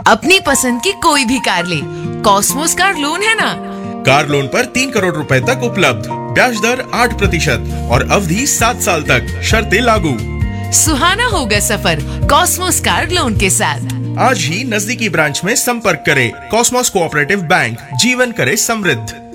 अपनी पसंद की कोई भी कार ले, कॉस्मोस कार लोन है ना। कार लोन पर 3 करोड़ रुपए तक उपलब्ध, ब्याज दर 8% और अवधि 7 साल तक, शर्तें लागू। सुहाना होगा सफर कॉस्मोस कार लोन के साथ। आज ही नजदीकी ब्रांच में संपर्क करें। कॉस्मोस कोऑपरेटिव बैंक, जीवन करे समृद्ध।